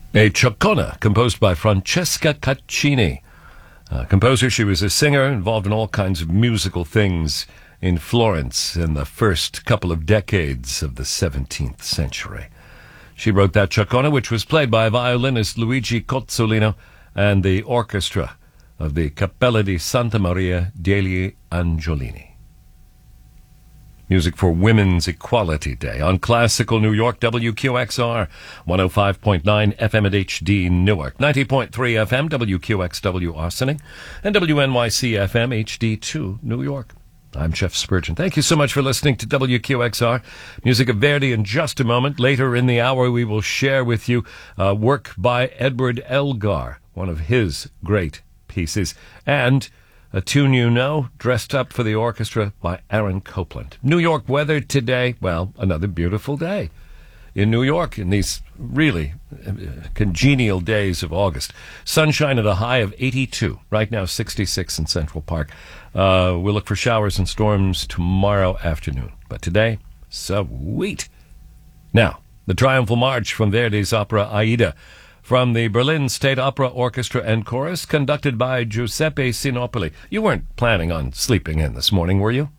A Cioccolana, composed by Francesca Caccini. Composer, she was a singer involved in all kinds of musical things in Florence in the first couple of decades of the 17th century. She wrote that Cioccolana, which was played by violinist Luigi Cozzolino and the orchestra of the Cappella di Santa Maria degli Angiolini. Music for Women's Equality Day on Classical New York, WQXR, 105.9 FM at HD Newark, 90.3 FM, WQXW Austining, and WNYC FM HD2 New York. I'm Jeff Spurgeon. Thank you so much for listening to WQXR. Music of Verdi in just a moment. Later in the hour, we will share with you work by Edward Elgar, one of his great pieces, and a tune you know, Dressed Up for the Orchestra by Aaron Copland. New York weather today, well, another beautiful day in New York in these really congenial days of August. Sunshine at a high of 82. Right now, 66 in Central Park. We'll look for showers and storms tomorrow afternoon. But today, sweet. Now, the Triumphal March from Verdi's opera Aida, from the Berlin State Opera Orchestra and Chorus, conducted by Giuseppe Sinopoli. You weren't planning on sleeping in this morning, were you?